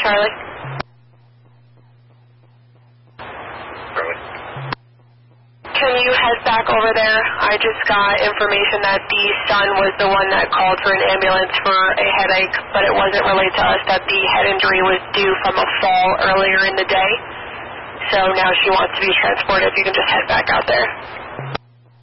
Charlie. Charlie. Can you head back over there? I just got information that the son was the one that called for an ambulance for a headache, but it wasn't relayed to us that the head injury was due from a fall earlier in the day. So now she wants to be transported. If you can just head back out there.